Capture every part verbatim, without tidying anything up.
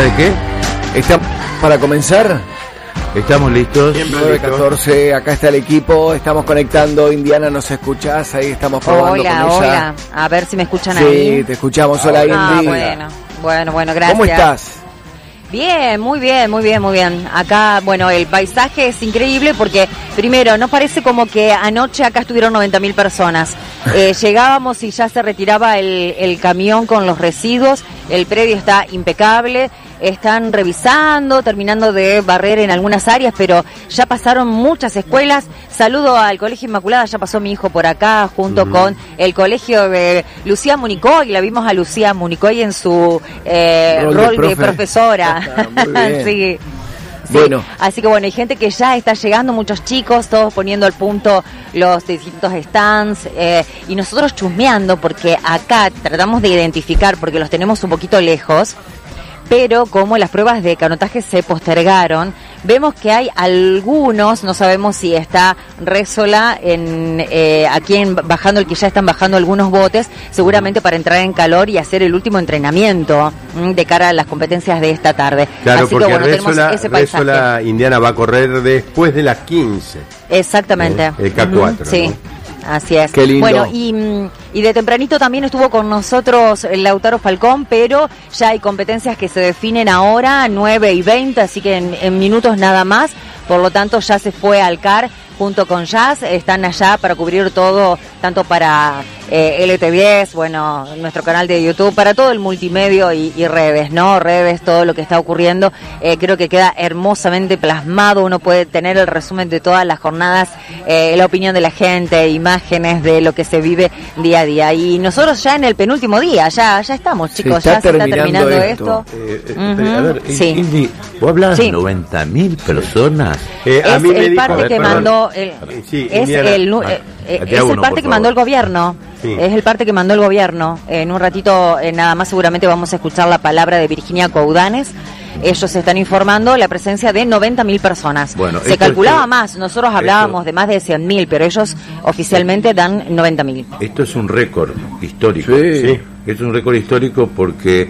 de qué? ¿Está para comenzar? Estamos listos. nueve catorce, acá está el equipo, estamos conectando. Indiana, ¿nos escuchás? Ahí estamos probando hola, con ella. Hola, a ver si me escuchan sí, ahí. Sí, te escuchamos. Hola, ah, Indy. bueno, bueno, bueno, gracias. ¿Cómo estás? Bien, muy bien, muy bien, muy bien. Acá, bueno, el paisaje es increíble porque, primero, no parece como que anoche acá estuvieron noventa mil personas. Eh, llegábamos y ya se retiraba el, el camión con los residuos, el predio está impecable, están revisando, terminando de barrer en algunas áreas, pero ya pasaron muchas escuelas. Saludo al Colegio Inmaculada, ya pasó mi hijo por acá, junto uh-huh. con el colegio de Lucía Municoy, la vimos a Lucía Municoy en su eh, rol, rol de, profe. de profesora. Muy bien. sí. Sí, bueno. Así que bueno, hay gente que ya está llegando, muchos chicos, todos poniendo al punto los distintos stands eh, y nosotros chusmeando porque acá tratamos de identificar, porque los tenemos un poquito lejos, pero como las pruebas de canotaje se postergaron, vemos que hay algunos, no sabemos si está Résola en eh, aquí en, bajando, el que ya están bajando algunos botes, seguramente para entrar en calor y hacer el último entrenamiento mm, de cara a las competencias de esta tarde. Claro, así porque que bueno, Résola, tenemos ese paisaje. Résola Indiana va a correr después de las quince. Exactamente. ¿Eh? El K cuatro. Uh-huh, sí. ¿no? Así es. Qué lindo. Bueno, y, y de tempranito también estuvo con nosotros el Lautaro Falcón, pero ya hay competencias que se definen ahora, nueve y veinte, así que en, en minutos nada más. Por lo tanto, ya se fue al C A R junto con Jazz, están allá para cubrir todo, tanto para eh, L T diez, bueno, nuestro canal de YouTube, para todo el multimedio y, y redes, ¿no? Redes, todo lo que está ocurriendo, eh, creo que queda hermosamente plasmado, uno puede tener el resumen de todas las jornadas, eh, la opinión de la gente, imágenes de lo que se vive día a día. Y nosotros ya en el penúltimo día, ya ya estamos, chicos, se ya se está terminando esto. esto. Eh, eh, uh-huh. A ver, sí. Indy, ¿vos hablabas sí. de noventa mil personas? Eh, a es mí me el dijo, parte a ver, que perdón. mandó el, sí, es Indiana. el Ah, eh, aquí es a uno, el parte por que mandó el favor. gobierno. Sí. Es el parte que mandó el gobierno. En un ratito, eh, nada más seguramente vamos a escuchar la palabra de Virginia Coudanes. Ellos están informando la presencia de noventa mil personas. Bueno, se esto, calculaba esto, más, nosotros hablábamos esto, de más de cien mil, pero ellos oficialmente dan noventa mil. Esto es un récord histórico. Sí. ¿sí? Es un récord histórico porque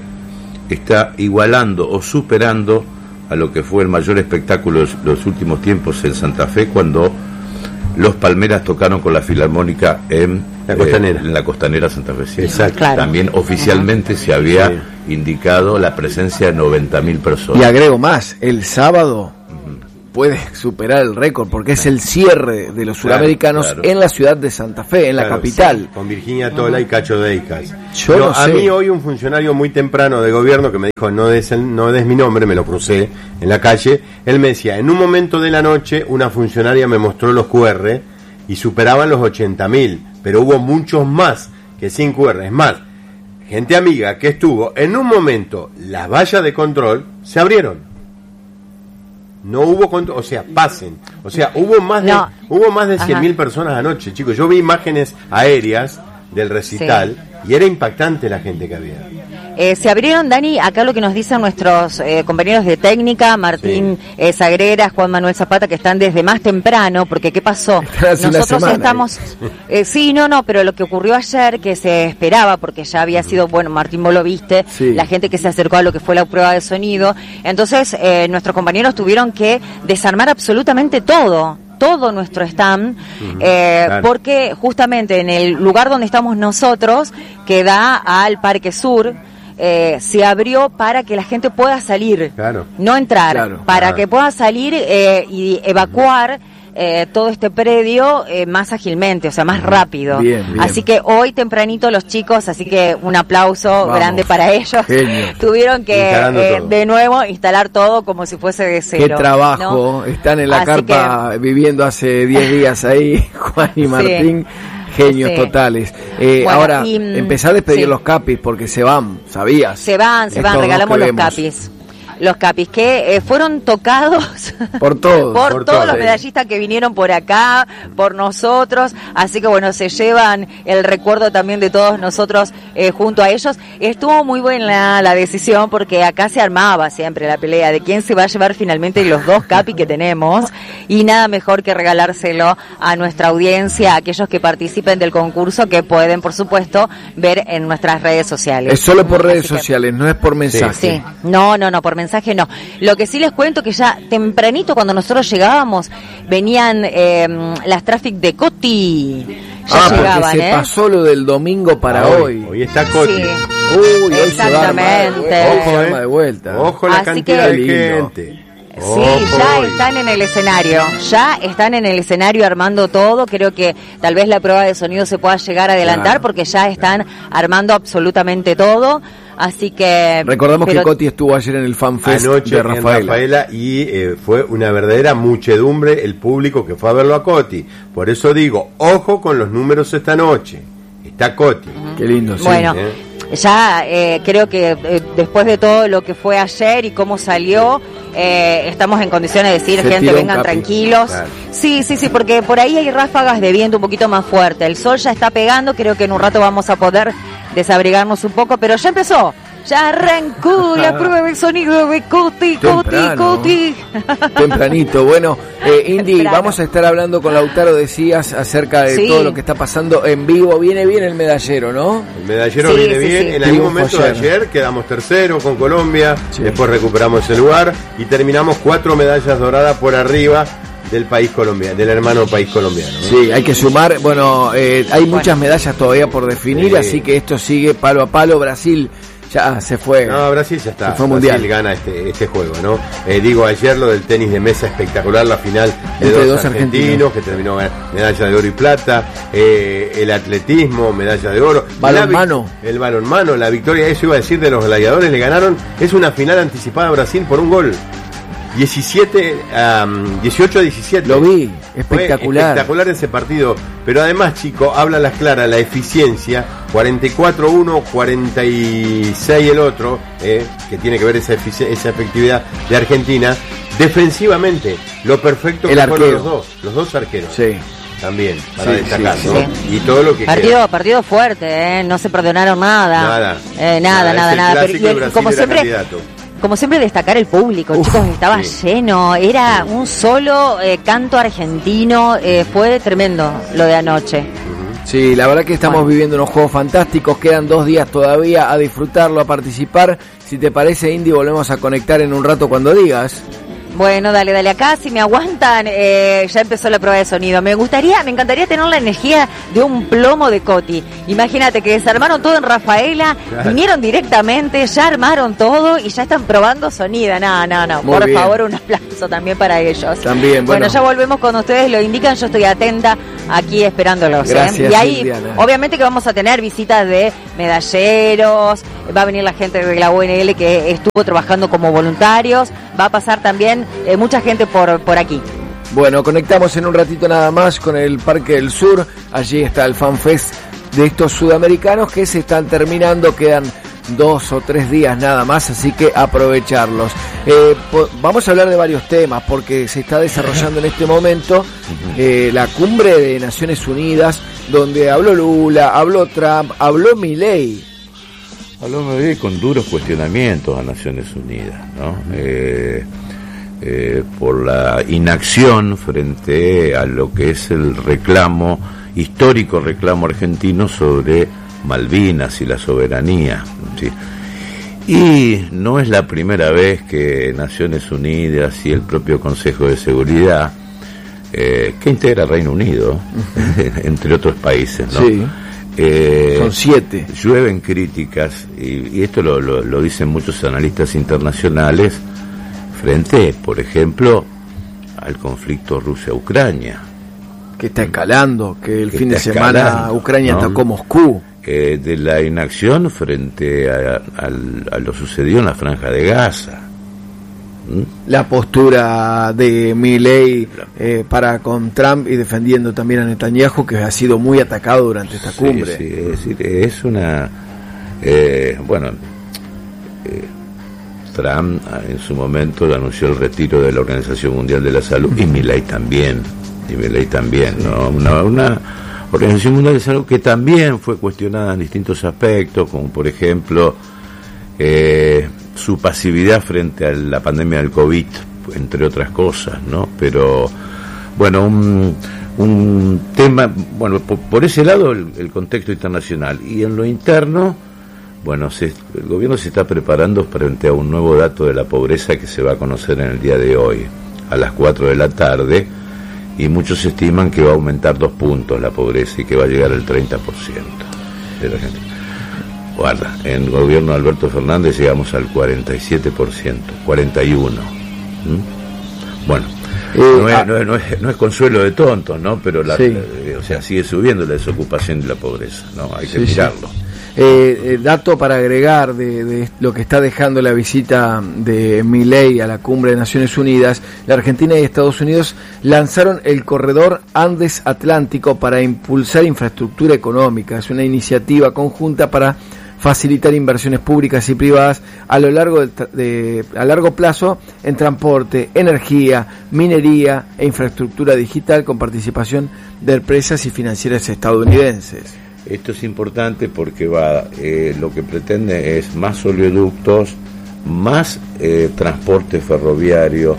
está igualando o superando a lo que fue el mayor espectáculo de los últimos tiempos en Santa Fe, cuando los Palmeras tocaron con la Filarmónica en la Costanera, eh, en la Costanera santafesina. Exacto. Claro. También oficialmente uh-huh. se había sí. indicado la presencia de noventa mil personas. Y agrego más, el sábado puede superar el récord porque es el cierre de los claro, suramericanos claro. en la ciudad de Santa Fe, en claro, la capital. Sí, con Virginia Tola uh-huh. y Cacho Deicas. Yo no, no sé. A mí hoy un funcionario muy temprano de gobierno que me dijo no des, el, no des mi nombre, me lo crucé en la calle, él me decía, en un momento de la noche una funcionaria me mostró los Q R y superaban los ochenta mil, pero hubo muchos más que sin Q R. Es más, gente amiga que estuvo, en un momento las vallas de control se abrieron. No hubo control, o sea, pasen. O sea, hubo más de no. hubo más de cien mil personas anoche, chicos. Yo vi imágenes aéreas del recital sí. y era impactante la gente que había. Eh, se abrieron, Dani, acá lo que nos dicen nuestros eh, compañeros de técnica, Martín sí. eh, Sagreras, Juan Manuel Zapata, que están desde más temprano, porque ¿qué pasó? Nosotros estamos... Eh, sí, no, no, pero lo que ocurrió ayer, que se esperaba, porque ya había sido, bueno, Martín, vos lo viste, sí. la gente que se acercó a lo que fue la prueba de sonido, entonces eh, nuestros compañeros tuvieron que desarmar absolutamente todo. todo nuestro stand, uh-huh, eh, claro. porque justamente en el lugar donde estamos nosotros, que da al Parque Sur, eh, se abrió para que la gente pueda salir, claro. no entrar, claro, para claro. que pueda salir eh, y evacuar eh, todo este predio eh, más ágilmente, o sea, más rápido. Bien, bien. Así que hoy tempranito los chicos, así que un aplauso Vamos. grande para ellos. Genio. Tuvieron que eh, de nuevo instalar todo como si fuese de cero. Qué trabajo, ¿no? Están en la así carpa que... viviendo hace diez días ahí, Juan y Martín. Sí. Genios sí. totales. Eh, bueno, ahora, y, empezá a despedir sí. los capis porque se van, ¿sabías? Se van, se es van, regalamos los vemos. capis. los capis, que eh, fueron tocados por todos, por, por todos todo, los eh. medallistas que vinieron por acá, por nosotros, así que bueno, se llevan el recuerdo también de todos nosotros eh, junto a ellos. Estuvo muy buena la, la decisión, porque acá se armaba siempre la pelea de quién se va a llevar finalmente los dos capis que tenemos, y nada mejor que regalárselo a nuestra audiencia, a aquellos que participen del concurso, que pueden, por supuesto, ver en nuestras redes sociales. Es solo por redes Así que, sociales, no es por mensaje. Sí, no, no, no, por mensaje no. Lo que sí les cuento que ya tempranito, cuando nosotros llegábamos, venían eh, las traffic de Coti. Ya ah, llegaban, porque se ¿eh? pasó lo del domingo para hoy. Hoy, hoy está Coti. Sí. Uy, hoy Exactamente. se va a armar, ojo, arma de vuelta. Ojo la Así cantidad que- de Lindo. gente. Sí, Ojo ya hoy. están en el escenario, ya están en el escenario armando todo. Creo que tal vez la prueba de sonido se pueda llegar a adelantar, Claro, porque ya están armando absolutamente todo. Así que... Recordamos pero- que Coti estuvo ayer en el FanFest Anoche de en Rafaela. Rafaela y eh, fue una verdadera muchedumbre el público que fue a verlo a Coti. Por eso digo, ojo con los números esta noche. Está Coti. Qué lindo, sí. Bueno, ¿eh? ya eh, creo que eh, después de todo lo que fue ayer y cómo salió, eh, estamos en condiciones de decir, Se gente, tiró un vengan capi. tranquilos. Claro. Sí, sí, sí, porque por ahí hay ráfagas de viento un poquito más fuerte. El sol ya está pegando, creo que en un rato vamos a poder desabrigarnos un poco, pero ya empezó. Ya arrancó la prueba del sonido de Coti, Coti, Temprano. Coti. Tempranito. Bueno, eh, Indy, Temprano. vamos a estar hablando con Lautaro, decías, acerca de Sí. todo lo que está pasando en vivo. Viene bien el medallero, ¿no? El medallero Sí, viene sí, bien. sí. En algún Triunfo momento de ayer. ayer quedamos tercero con Colombia. Sí. Después recuperamos el lugar y terminamos cuatro medallas doradas por arriba del país colombiano, del hermano país colombiano, ¿no? Sí, hay que sumar. Bueno, eh, hay muchas medallas todavía por definir, Sí. así que esto sigue palo a palo. Brasil ya se fue. No, Brasil ya está. Se fue Brasil mundial. gana este, este juego, ¿no? Eh, digo, ayer lo del tenis de mesa espectacular, la final de Entre dos, dos argentinos, argentinos. que terminó ganando medalla de oro y plata, eh, el atletismo, medalla de oro. Balonmano. La vi- El balonmano, la victoria, eso iba a decir, de los gladiadores, le ganaron, es una final anticipada a Brasil por un gol. diecisiete, um, dieciocho a diecisiete. Lo vi, Fue espectacular. espectacular ese partido. Pero además, chico, habla las claras, la eficiencia, cuarenta y cuatro uno, cuarenta y seis el otro, eh, que tiene que ver esa, efici- esa efectividad de Argentina. Defensivamente, lo perfecto El que fueron arquero. los dos, los dos arqueros. Sí. También, para Sí, destacar, sí, ¿no? sí. Y todo lo que Partido, queda. partido fuerte, ¿eh? No se perdonaron nada. Nada. Eh, Nada, nada, nada, es el nada. Pero, clásico y y el- Brasil como era siempre, candidato. como siempre destacar el público, Uf, chicos, estaba sí. lleno, era un solo eh, canto argentino, eh, fue tremendo lo de anoche. Sí, la verdad que estamos Bueno. viviendo unos juegos fantásticos, quedan dos días todavía a disfrutarlo, a participar. Si te parece, Indy, volvemos a conectar en un rato cuando digas. Bueno, dale, dale acá, si me aguantan, eh, ya empezó la prueba de sonido. Me gustaría, me encantaría tener la energía de un plomo de Coti. Imagínate que desarmaron todo en Rafaela, Claro. vinieron directamente, ya armaron todo y ya están probando sonido. No, no, no, Muy por bien. favor, un aplauso también para ellos. También, bueno. ya volvemos cuando ustedes lo indican, yo estoy atenta aquí esperándolos. ¿eh? Gracias, Y ahí, Silviana. obviamente que vamos a tener visitas de medalleros, va a venir la gente de la U N L que estuvo trabajando como voluntarios, va a pasar también eh, mucha gente por, por aquí. Bueno, conectamos en un ratito nada más con el Parque del Sur. Allí está el FanFest de estos sudamericanos que se están terminando. Quedan dos o tres días nada más, así que aprovecharlos. Eh, po- vamos a hablar de varios temas porque se está desarrollando en este momento eh, la cumbre de Naciones Unidas, donde habló Lula, habló Trump, habló Milei. Hablamos de con duros cuestionamientos a Naciones Unidas, ¿no? Eh, eh, por la inacción frente a lo que es el reclamo, histórico reclamo argentino sobre Malvinas y la soberanía, ¿sí? Y no es la primera vez que Naciones Unidas y el propio Consejo de Seguridad, eh, que integra Reino Unido, entre otros países, ¿no? Sí. Eh, Son siete. llueven críticas, y, y esto lo, lo, lo dicen muchos analistas internacionales, frente, por ejemplo, al conflicto Rusia-Ucrania, Que está escalando, que el Que fin de está semana escalando, Ucrania ¿no? atacó Moscú. eh, de la inacción frente a, a, a lo sucedido en la Franja de Gaza. ¿Mm? La postura de Milei eh, para con Trump y defendiendo también a Netanyahu, que ha sido muy atacado durante esta Sí, cumbre. sí, es decir, es una... Eh, bueno, eh, Trump en su momento anunció el retiro de la Organización Mundial de la Salud, y Milei también, y Milei también, ¿no? Una, una Organización Mundial de la Salud que también fue cuestionada en distintos aspectos, como por ejemplo eh, su pasividad frente a la pandemia del COVID, entre otras cosas, ¿no? Pero bueno, un, un tema, bueno, por, por ese lado el, el contexto internacional, y en lo interno, bueno, se, el gobierno se está preparando frente a un nuevo dato de la pobreza que se va a conocer en el día de hoy, a las cuatro de la tarde, y muchos estiman que va a aumentar dos puntos la pobreza y que va a llegar al treinta por ciento de la gente. Guarda, en el gobierno de Alberto Fernández llegamos al cuarenta y siete por ciento, cuarenta y uno por ciento. ¿Mm? Bueno, eh, no, es, no, es, no, es, no es consuelo de tontos, ¿no? Pero la, sí. eh, o sea, sigue subiendo la desocupación y la pobreza, ¿no? Hay que sí, mirarlo. Sí. Eh, eh, dato para agregar de, de lo que está dejando la visita de Milei a la cumbre de Naciones Unidas. La Argentina y Estados Unidos lanzaron el corredor Andes Atlántico para impulsar infraestructura económica. Es una iniciativa conjunta para facilitar inversiones públicas y privadas a lo largo de, de a largo plazo en transporte, energía, minería e infraestructura digital, con participación de empresas y financieras estadounidenses. Esto es importante porque va eh, lo que pretende es más oleoductos, más eh, transporte ferroviario,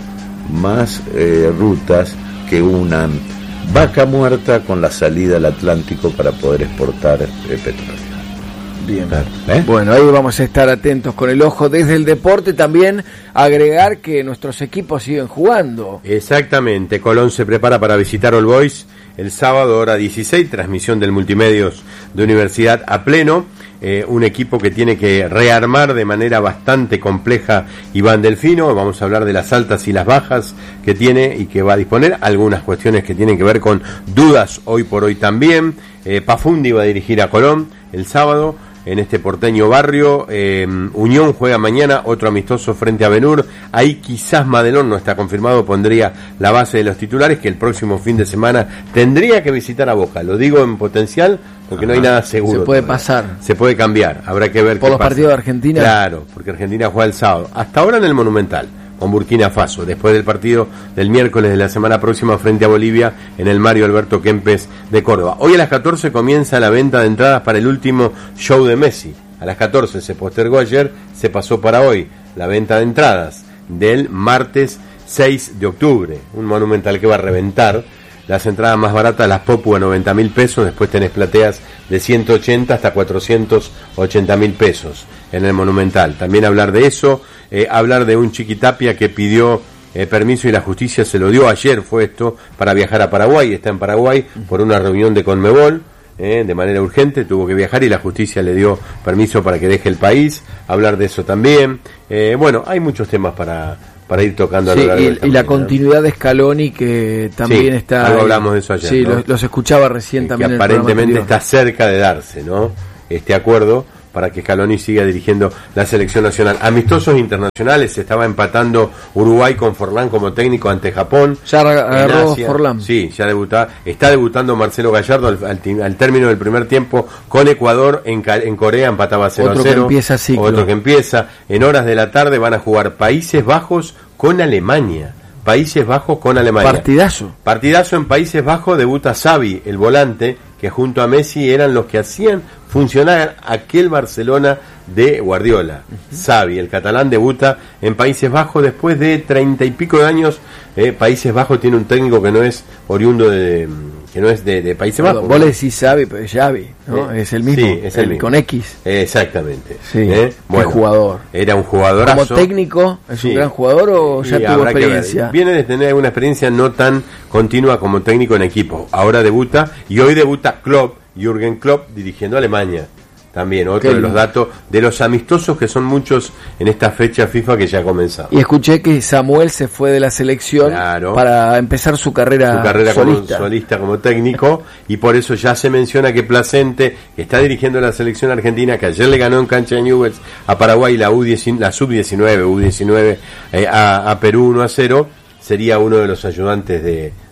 más eh, rutas que unan Vaca Muerta con la salida al Atlántico para poder exportar eh, petróleo. Bien, ¿Eh? Bueno, ahí vamos a estar atentos con el ojo desde el deporte. También agregar que nuestros equipos siguen jugando. Exactamente, Colón se prepara para visitar All Boys el sábado, hora dieciséis, transmisión del Multimedios de Universidad a pleno. Eh, un equipo que tiene que rearmar de manera bastante compleja Iván Delfino. Vamos a hablar de las altas y las bajas que tiene y que va a disponer. Algunas cuestiones que tienen que ver con dudas hoy por hoy también. Eh, Pafundi va a dirigir a Colón el sábado en este porteño barrio. eh, Unión juega mañana otro amistoso frente a Benur. Ahí quizás Madelón, no está confirmado, pondría la base de los titulares, que el próximo fin de semana tendría que visitar a Boca. Lo digo en potencial porque Ajá. no hay nada seguro. Se puede todavía. pasar. Se puede cambiar, habrá que ver por qué los pasa. Partidos de Argentina. Claro, porque Argentina juega el sábado. Hasta ahora en el Monumental, con Burkina Faso, después del partido del miércoles de la semana próxima frente a Bolivia en el Mario Alberto Kempes de Córdoba. Hoy a las catorce comienza la venta de entradas para el último show de Messi. A las catorce se postergó ayer, se pasó para hoy la venta de entradas del martes seis de octubre. Un Monumental que va a reventar. Las entradas más baratas, las Popu, a noventa mil pesos, después tenés plateas de ciento ochenta hasta cuatrocientos ochenta mil pesos en el Monumental. También hablar de eso, eh, hablar de un Chiquitapia que pidió eh, permiso y la justicia se lo dio ayer, fue esto, para viajar a Paraguay. Está en Paraguay por una reunión de Conmebol, eh, de manera urgente, tuvo que viajar y la justicia le dio permiso para que deje el país. Hablar de eso también. Eh, bueno, hay muchos temas para... para ir tocando sí, a lo largo y, de esta y la mañana. Continuidad de Scaloni, que también sí, está... algo hablamos de eso ayer, Sí, ¿no? los, los escuchaba recién y también. Que en aparentemente está cerca de darse, ¿no? Este acuerdo para que Scaloni siga dirigiendo la selección nacional. Amistosos internacionales, se estaba empatando Uruguay con Forlán como técnico ante Japón. Ya agarró Forlán. Sí, ya debutaba. Está debutando Marcelo Gallardo al, al, al término del primer tiempo con Ecuador en, en Corea, empataba cero a cero. Otro que empieza ciclo. Otro que empieza. En horas de la tarde van a jugar Países Bajos con Alemania. Países Bajos con Alemania. Partidazo. Partidazo en Países Bajos, debuta Xavi, el volante, que junto a Messi eran los que hacían funcionar aquel Barcelona de Guardiola. Uh-huh. Xavi, el catalán, debuta en Países Bajos después de treinta y pico de años. Eh, Países Bajos tiene un técnico que no es oriundo de... que no es de, de Países Bajos. Vos le decís Xavi, pero es Xavi, ¿no? Eh, es el mismo. Sí, es el, el mismo. Con X. Exactamente. Sí, ¿Eh? Bueno, qué jugador. Era un jugadorazo. ¿Como técnico es sí. un gran jugador o ya y tuvo experiencia? Viene de tener una experiencia no tan continua como técnico en equipo. Ahora debuta, y hoy debuta Klopp, Jürgen Klopp, dirigiendo a Alemania. También otro Qué de los datos de los amistosos, que son muchos en esta fecha FIFA que ya ha comenzado. Y escuché que Samuel se fue de la selección claro. para empezar su carrera, su carrera solista. como solista, como técnico, y por eso ya se menciona que Placente, que está dirigiendo la selección argentina, que ayer le ganó en cancha de Newell's a Paraguay la U diez, la sub diecinueve, U diecinueve eh, a, a Perú uno a cero, sería uno de los ayudantes de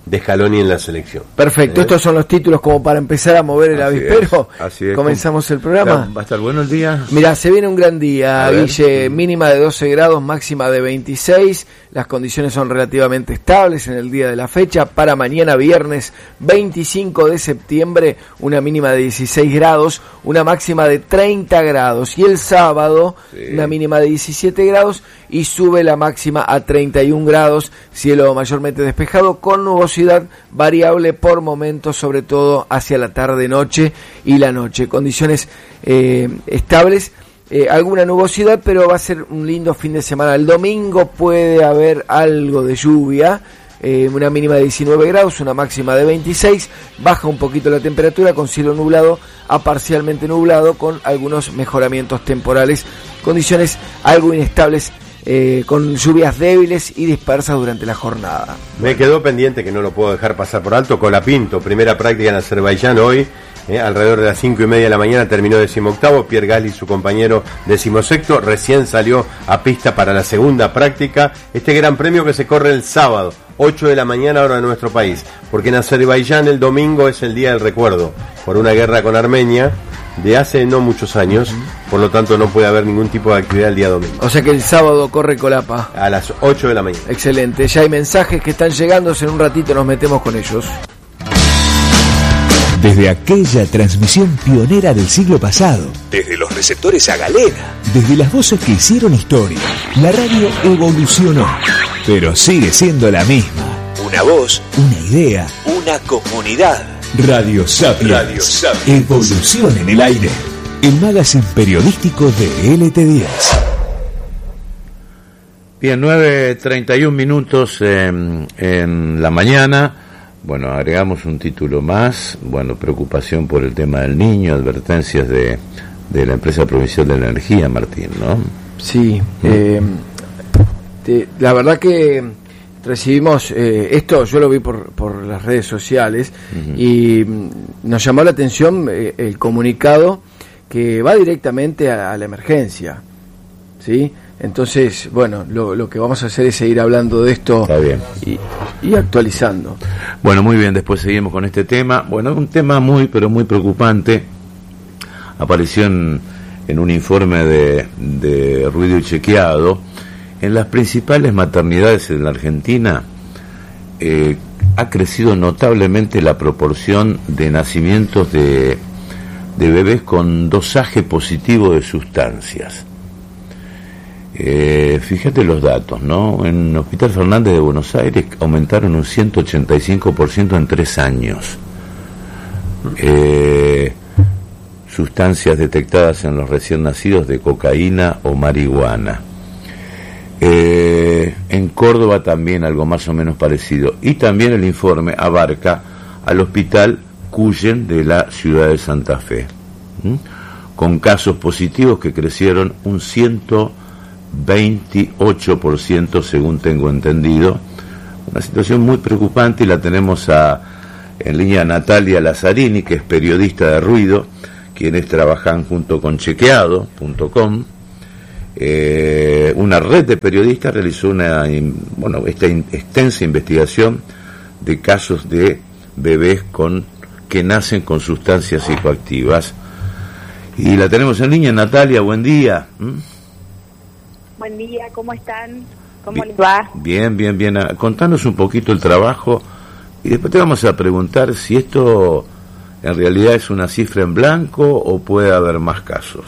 de Scaloni en la selección. Perfecto, ¿Eh? Estos son los títulos como para empezar a mover el así avispero. Es, así es. Comenzamos el programa. ¿Va a estar bueno el día? Mirá, se viene un gran día, Guille, mínima de doce grados, máxima de veintiséis, las condiciones son relativamente estables en el día de la fecha. Para mañana viernes veinticinco de septiembre, una mínima de dieciséis grados, una máxima de treinta grados, y el sábado sí. una mínima de diecisiete grados y sube la máxima a treinta y un grados, cielo mayormente despejado con nubosidad variable por momentos, sobre todo hacia la tarde-noche y la noche. Condiciones eh, estables, eh, alguna nubosidad, pero va a ser un lindo fin de semana. El domingo puede haber algo de lluvia, eh, una mínima de diecinueve grados, una máxima de veintiséis, baja un poquito la temperatura con cielo nublado a parcialmente nublado con algunos mejoramientos temporales, condiciones algo inestables, Eh, con lluvias débiles y dispersas durante la jornada. Me quedó pendiente, que no lo puedo dejar pasar por alto, Colapinto, primera práctica en Azerbaiyán hoy, eh, alrededor de las cinco y media de la mañana terminó decimoctavo, Pierre Gasly, su compañero, decimosexto, recién salió a pista para la segunda práctica, este gran premio que se corre el sábado, ocho de la mañana hora de nuestro país, porque en Azerbaiyán el domingo es el día del recuerdo, por una guerra con Armenia, de hace no muchos años, por lo tanto no puede haber ningún tipo de actividad el día domingo. O sea que el sábado corre Colapa. A las ocho de la mañana. Excelente, ya hay mensajes que están llegando, en un ratito nos metemos con ellos. Desde aquella transmisión pionera del siglo pasado, desde los receptores a galera, desde las voces que hicieron historia, la radio evolucionó, pero sigue siendo la misma. Una voz, una idea, una comunidad. Radio Sapiens. Radio Sapiens. Evolución en el aire. El magazine periodístico de L T diez. Bien, nueve treinta y un minutos en, en la mañana. Bueno, agregamos un título más. Bueno, preocupación por el tema del niño, advertencias de, de la empresa provincial de energía, Martín, ¿no? Sí, ¿Mm? eh, te, la verdad que recibimos eh, esto, yo lo vi por, por las redes sociales, uh-huh. y nos llamó la atención eh, el comunicado que va directamente a, a la emergencia, ¿sí? Entonces, bueno, lo, lo que vamos a hacer es seguir hablando de esto. Está bien. Y, y actualizando. Bueno, muy bien, después seguimos con este tema. Bueno, un tema muy, pero muy preocupante. Apareció en, en un informe de, de Ruido y Chequeado. En las principales maternidades en la Argentina eh, ha crecido notablemente la proporción de nacimientos de, de bebés con dosaje positivo de sustancias. Eh, fíjate los datos, ¿no? En el Hospital Fernández de Buenos Aires aumentaron un ciento ochenta y cinco por ciento en tres años. Eh, sustancias detectadas en los recién nacidos de cocaína o marihuana. Eh, en Córdoba también algo más o menos parecido. Y también el informe abarca al Hospital Cuyen de la ciudad de Santa Fe, ¿Mm? con casos positivos que crecieron un ciento veintiocho por ciento según tengo entendido. Una situación muy preocupante, y la tenemos a, en línea, Natalia Lazzarini, que es periodista de Ruido, quienes trabajan junto con chequeado punto com. Eh, una red de periodistas realizó una bueno esta in, extensa investigación de casos de bebés con que nacen con sustancias psicoactivas, y la tenemos en línea. Natalia, buen día. ¿Mm? Buen día, ¿cómo están? ¿Cómo les va? Bien, bien, bien. Contanos un poquito el trabajo y después te vamos a preguntar si esto en realidad es una cifra en blanco o puede haber más casos.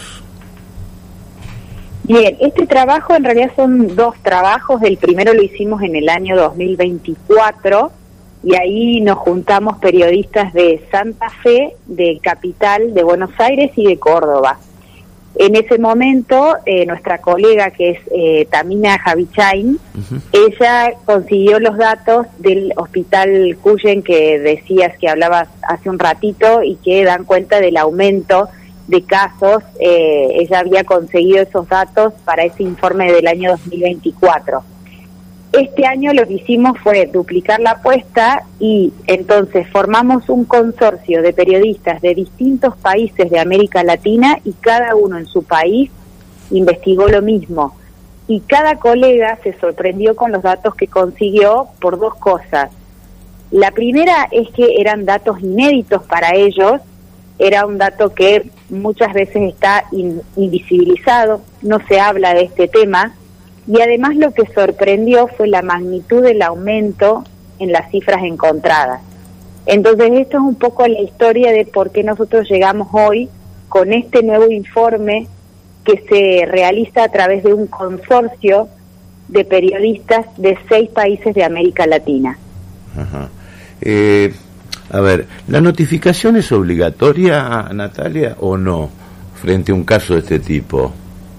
Bien, este trabajo en realidad son dos trabajos. El primero lo hicimos en el año dos mil veinticuatro y ahí nos juntamos periodistas de Santa Fe, de Capital, de Buenos Aires y de Córdoba. En ese momento, eh, nuestra colega, que es eh, Tamina Javichain, uh-huh. ella consiguió los datos del Hospital Cuyen que decías, que hablabas hace un ratito, y que dan cuenta del aumento de casos. Eh, ella había conseguido esos datos para ese informe del año dos mil veinticuatro. Este año lo que hicimos fue duplicar la apuesta, y entonces formamos un consorcio de periodistas de distintos países de América Latina, y cada uno en su país investigó lo mismo. Y cada colega se sorprendió con los datos que consiguió por dos cosas. La primera es que eran datos inéditos para ellos, era un dato que muchas veces está in, invisibilizado, no se habla de este tema, y además lo que sorprendió fue la magnitud del aumento en las cifras encontradas. Entonces esto es un poco la historia de por qué nosotros llegamos hoy con este nuevo informe que se realiza a través de un consorcio de periodistas de seis países de América Latina. Ajá. Eh, a ver, ¿la notificación es obligatoria, Natalia, o no, frente a un caso de este tipo?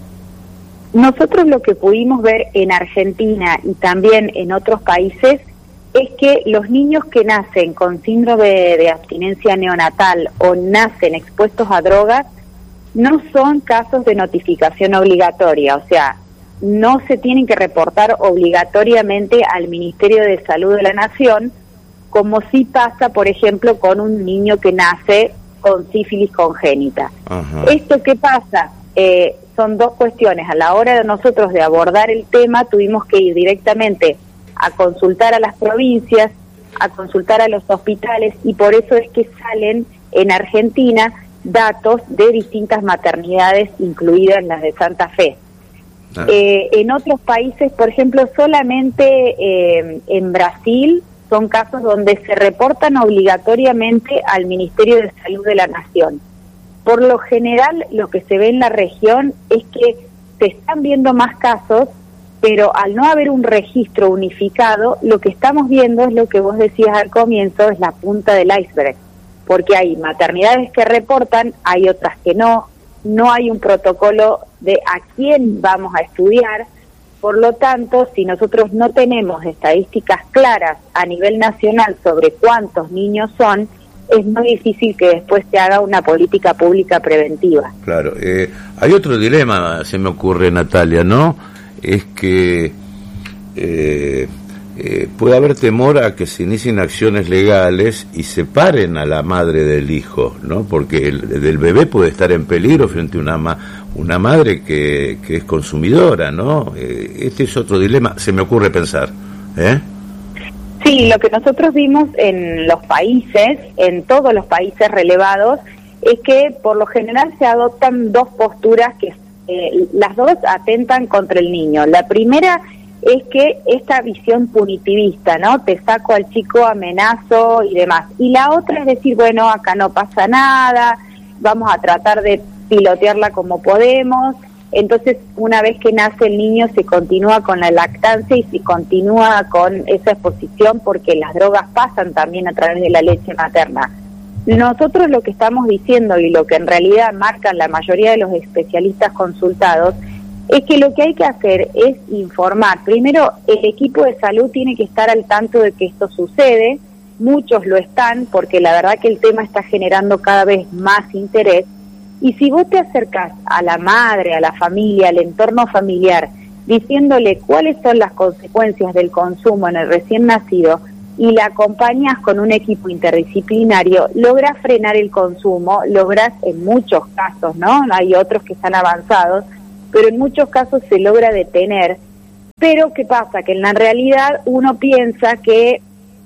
Nosotros lo que pudimos ver en Argentina y también en otros países es que los niños que nacen con síndrome de, de abstinencia neonatal o nacen expuestos a drogas no son casos de notificación obligatoria, o sea, no se tienen que reportar obligatoriamente al Ministerio de Salud de la Nación, como sí pasa, por ejemplo, con un niño que nace con sífilis congénita. Ajá. ¿Esto qué pasa? Eh, son dos cuestiones. A la hora de nosotros de abordar el tema, tuvimos que ir directamente a consultar a las provincias, a consultar a los hospitales, y por eso es que salen en Argentina datos de distintas maternidades, incluidas las de Santa Fe. Ah. Eh, en otros países, por ejemplo, solamente eh, en Brasil son casos donde se reportan obligatoriamente al Ministerio de Salud de la Nación. Por lo general, lo que se ve en la región es que se están viendo más casos, pero al no haber un registro unificado, lo que estamos viendo es lo que vos decías al comienzo, es la punta del iceberg, porque hay maternidades que reportan, hay otras que no, no hay un protocolo de a quién vamos a estudiar. Por lo tanto, si nosotros no tenemos estadísticas claras a nivel nacional sobre cuántos niños son, es muy difícil que después se haga una política pública preventiva. Claro, eh, hay otro dilema, se me ocurre, Natalia, ¿no? Es que eh, eh, puede haber temor a que se inicien acciones legales y separen a la madre del hijo, ¿no? Porque el del bebé puede estar en peligro frente a una ma una madre que, que es consumidora, ¿no? Eh, este es otro dilema, se me ocurre pensar, ¿eh? Sí, lo que nosotros vimos en los países, en todos los países relevados, es que por lo general se adoptan dos posturas que eh, las dos atentan contra el niño. La primera es que esta visión punitivista, ¿no? Te saco al chico, amenazo y demás. Y la otra es decir, bueno, acá no pasa nada, vamos a tratar de pilotearla como podemos. Entonces, una vez que nace el niño, se continúa con la lactancia y se continúa con esa exposición, porque las drogas pasan también a través de la leche materna. Nosotros lo que estamos diciendo, y lo que en realidad marcan la mayoría de los especialistas consultados, es que lo que hay que hacer es informar. Primero, el equipo de salud tiene que estar al tanto de que esto sucede, muchos lo están, porque la verdad que el tema está generando cada vez más interés. Y si vos te acercás a la madre, a la familia, al entorno familiar, diciéndole cuáles son las consecuencias del consumo en el recién nacido y la acompañas con un equipo interdisciplinario, lográs frenar el consumo, lográs en muchos casos, ¿no? Hay otros que están avanzados, pero en muchos casos se logra detener. Pero ¿qué pasa? Que en la realidad uno piensa que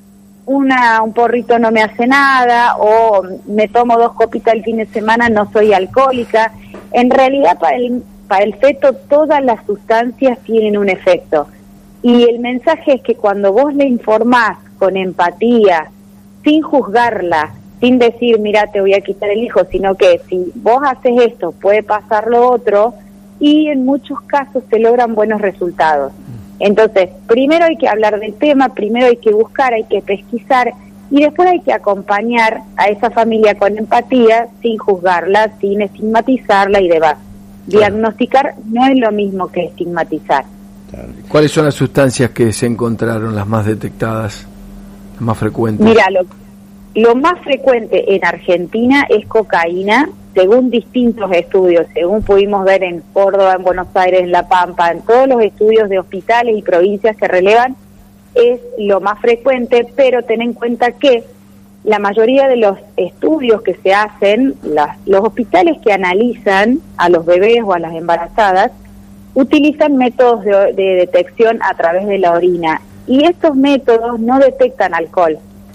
Una, un porrito no me hace nada, o me tomo dos copitas el fin de semana, no soy alcohólica. En realidad, para el, para el feto todas las sustancias tienen un efecto. Y el mensaje es que cuando vos le informás con empatía, sin juzgarla, sin decir, mira, te voy a quitar el hijo, sino que si vos haces esto, puede pasar lo otro, y en muchos casos se logran buenos resultados. Entonces, primero hay que hablar del tema, primero hay que buscar, hay que pesquisar, y después hay que acompañar a esa familia con empatía, sin juzgarla, sin estigmatizarla y demás. Diagnosticar no es lo mismo que estigmatizar. ¿Cuáles son las sustancias que se encontraron, las más detectadas, las más frecuentes? Mira, lo, lo más frecuente en Argentina es cocaína, según distintos estudios, según pudimos ver en Córdoba, en Buenos Aires, en La Pampa, en todos los estudios de hospitales y provincias que relevan, es lo más frecuente, pero ten en cuenta que la mayoría de los estudios que se hacen, las, los hospitales que analizan a los bebés o a las embarazadas, utilizan métodos de, de detección a través de la orina, y estos métodos no detectan alcohol.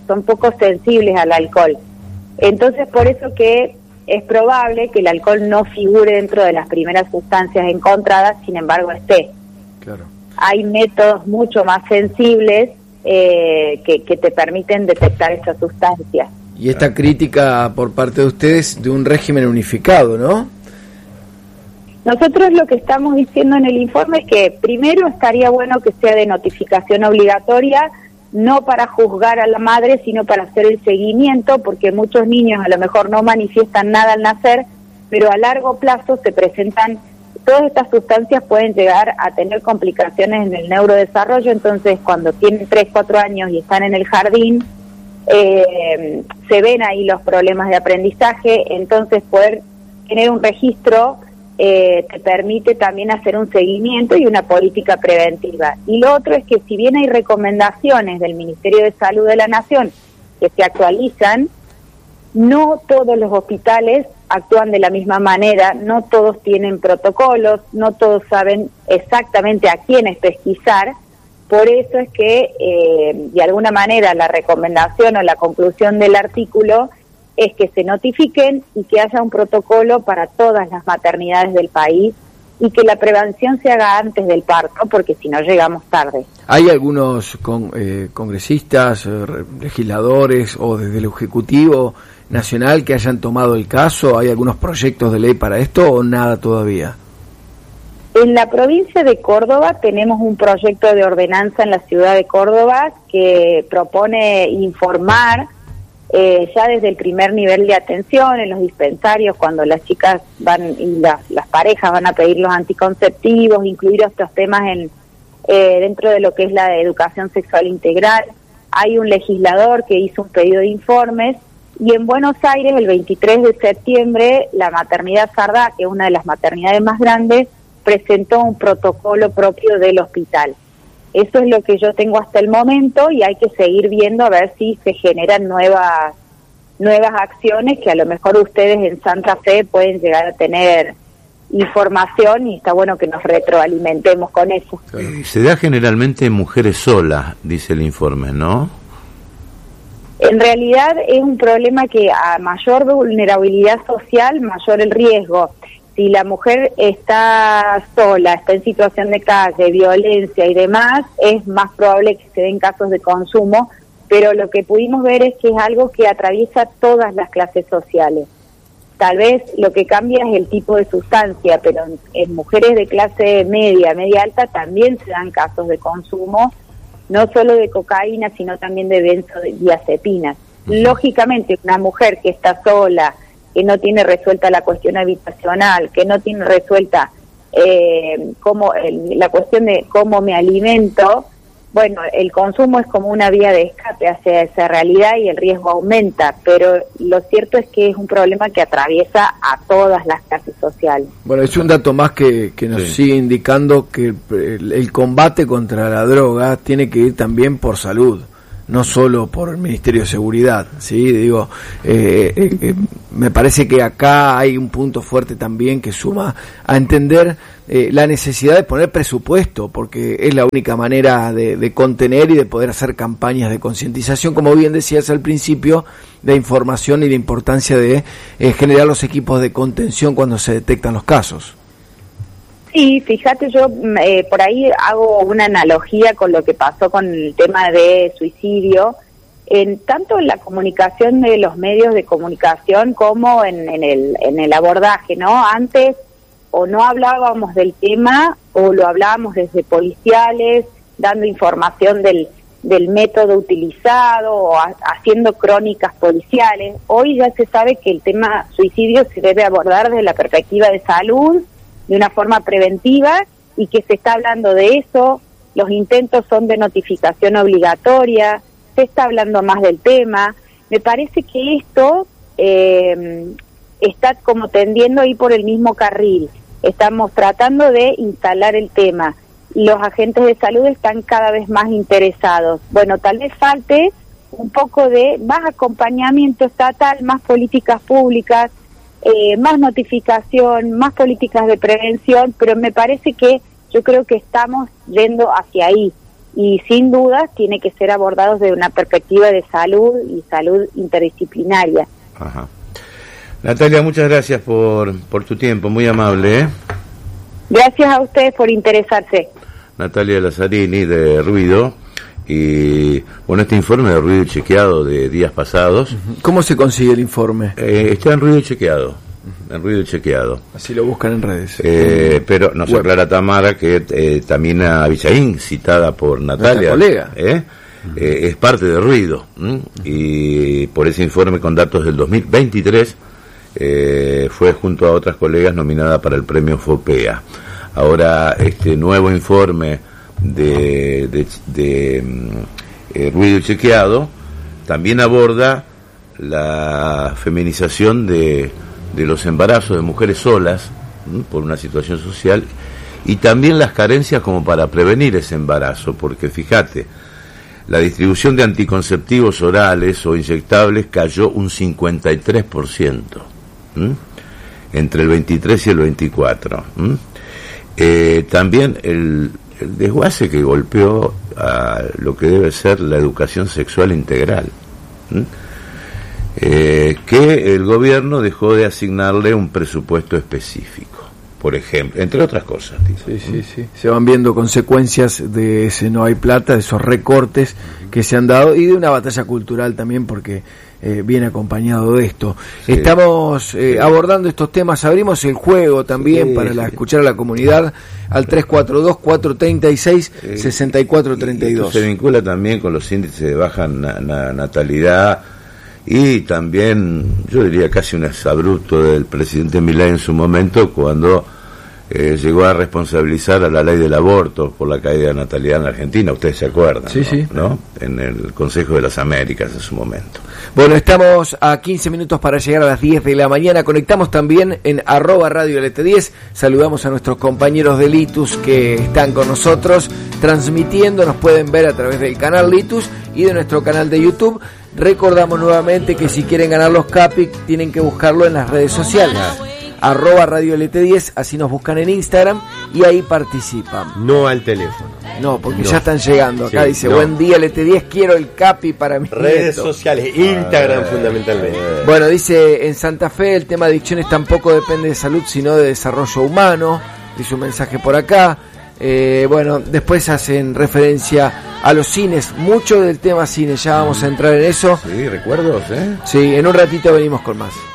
son poco sensibles al alcohol. Entonces, por eso que es probable que el alcohol no figure dentro de las primeras sustancias encontradas, sin embargo esté. Claro. Hay métodos mucho más sensibles eh, que, que te permiten detectar estas sustancias. Y esta crítica por parte de ustedes de un régimen unificado, ¿no? Nosotros lo que estamos diciendo en el informe es que primero estaría bueno que sea de notificación obligatoria, no para juzgar a la madre, sino para hacer el seguimiento, porque muchos niños a lo mejor no manifiestan nada al nacer, pero a largo plazo se presentan, todas estas sustancias pueden llegar a tener complicaciones en el neurodesarrollo, entonces cuando tienen tres, cuatro años y están en el jardín, eh, se ven ahí los problemas de aprendizaje, entonces poder tener un registro Eh, te permite también hacer un seguimiento y una política preventiva. Y lo otro es que si bien hay recomendaciones del Ministerio de Salud de la Nación que se actualizan, no todos los hospitales actúan de la misma manera, no todos tienen protocolos, no todos saben exactamente a quiénes pesquisar. Por eso es que, eh, de alguna manera, la recomendación o la conclusión del artículo es que se notifiquen y que haya un protocolo para todas las maternidades del país y que la prevención se haga antes del parto, porque si no llegamos tarde. ¿Hay algunos con, eh, congresistas, eh, legisladores o desde el Ejecutivo Nacional que hayan tomado el caso? ¿Hay algunos proyectos de ley para esto o nada todavía? En la provincia de Córdoba tenemos un proyecto de ordenanza en la ciudad de Córdoba que propone informar Eh, ya desde el primer nivel de atención en los dispensarios, cuando las chicas van y las, las parejas van a pedir los anticonceptivos, incluir estos temas en eh, dentro de lo que es la educación sexual integral. Hay un legislador que hizo un pedido de informes y en Buenos Aires el veintitrés de septiembre la maternidad Sardá, que es una de las maternidades más grandes, presentó un protocolo propio del hospital. Eso es lo que yo tengo hasta el momento y hay que seguir viendo a ver si se generan nuevas nuevas acciones que a lo mejor ustedes en Santa Fe pueden llegar a tener información y está bueno que nos retroalimentemos con eso. Eh, se da generalmente en mujeres solas, dice el informe, ¿no? En realidad es un problema que a mayor vulnerabilidad social, mayor el riesgo. Si la mujer está sola, está en situación de calle, violencia y demás, es más probable que se den casos de consumo, pero lo que pudimos ver es que es algo que atraviesa todas las clases sociales. Tal vez lo que cambia es el tipo de sustancia, pero en, en mujeres de clase media, media alta, también se dan casos de consumo, no solo de cocaína, sino también de benzodiazepinas. Lógicamente, una mujer que está sola, que no tiene resuelta la cuestión habitacional, que no tiene resuelta eh, cómo, el, la cuestión de cómo me alimento, bueno, el consumo es como una vía de escape hacia esa realidad y el riesgo aumenta, pero lo cierto es que es un problema que atraviesa a todas las clases sociales. Bueno, es un dato más que, que nos sí. sigue indicando que el, el combate contra la droga tiene que ir también por salud, no solo por el Ministerio de Seguridad, ¿sí? Digo, eh, eh, eh, me parece que acá hay un punto fuerte también que suma a entender eh, la necesidad de poner presupuesto, porque es la única manera de, de contener y de poder hacer campañas de concientización, como bien decías al principio, de información y la importancia de eh, generar los equipos de contención cuando se detectan los casos. Sí, fíjate, yo eh, por ahí hago una analogía con lo que pasó con el tema de suicidio, en tanto en la comunicación de los medios de comunicación como en, en el en el abordaje, ¿no? Antes o no hablábamos del tema o lo hablábamos desde policiales, dando información del, del método utilizado o a, haciendo crónicas policiales. Hoy ya se sabe que el tema suicidio se debe abordar desde la perspectiva de salud, de una forma preventiva, y que se está hablando de eso, los intentos son de notificación obligatoria, se está hablando más del tema. Me parece que esto eh, está como tendiendo a ir por el mismo carril, estamos tratando de instalar el tema, los agentes de salud están cada vez más interesados. Bueno, tal vez falte un poco de más acompañamiento estatal, más políticas públicas, Eh, más notificación, más políticas de prevención, pero me parece que yo creo que estamos yendo hacia ahí. y sin duda tiene que ser abordado desde una perspectiva de salud y salud interdisciplinaria. Ajá. Natalia, muchas gracias por, por tu tiempo, muy amable, ¿eh? Gracias a ustedes por interesarse. Natalia Lazzarini de Ruido, y bueno, este informe de Ruido Chequeado de días pasados. ¿Cómo se consigue el informe? Eh, está en Ruido Chequeado, en Ruido Chequeado. Así lo buscan en redes. Eh, pero nos aclara Tamara que eh, también a Villaín, citada por Natalia, colega. ¿eh? Eh, es parte de Ruido, ¿m? Y por ese informe con datos del dos mil veintitrés eh, fue junto a otras colegas nominada para el premio FOPEA. Ahora este nuevo informe de, de, de eh, Ruido Chequeado también aborda la feminización de, de los embarazos de mujeres solas, ¿m? por una situación social, y también las carencias como para prevenir ese embarazo, porque fíjate, la distribución de anticonceptivos orales o inyectables cayó un cincuenta y tres por ciento ¿m? entre el veintitrés y el veinticuatro. ¿m? Eh, también el, el desguace que golpeó a lo que debe ser la educación sexual integral, ¿m? Eh, que el gobierno dejó de asignarle un presupuesto específico, por ejemplo, entre otras cosas. Sí, sí, sí. Se van viendo consecuencias de ese no hay plata, de esos recortes que se han dado, y de una batalla cultural también, porque eh, viene acompañado de esto. Sí. Estamos eh, sí. abordando estos temas, abrimos el juego también sí, para la, sí. escuchar a la comunidad al tres cuatro dos, cuatro tres seis, seis cuatro tres dos. Se vincula también con los índices de baja na- na- natalidad, y también, yo diría, casi un exabrupto del presidente Milei en su momento, cuando eh, llegó a responsabilizar a la ley del aborto por la caída de natalidad en la Argentina. Ustedes se acuerdan, sí, ¿no? Sí. ¿no? En el Consejo de las Américas en su momento. Bueno, estamos a quince minutos para llegar a las diez de la mañana. Conectamos también en arroba radio L T diez. Saludamos a nuestros compañeros de Litus que están con nosotros transmitiendo. Nos pueden ver a través del canal Litus y de nuestro canal de YouTube. Recordamos nuevamente que si quieren ganar los Capi tienen que buscarlo en las redes sociales, arroba radio L T diez, así nos buscan en Instagram y ahí participan. No al teléfono. No, porque no. ya están llegando. Acá sí, dice, no. buen día L T diez, quiero el Capi para mi redes nieto. Sociales, Instagram ah, fundamentalmente. Bueno, dice, en Santa Fe el tema de adicciones tampoco depende de salud, sino de desarrollo humano. Dice un mensaje por acá. Eh, bueno, después hacen referencia a los cines, mucho del tema cine, ya vamos a entrar en eso. Sí, recuerdos, ¿eh? Sí, en un ratito venimos con más.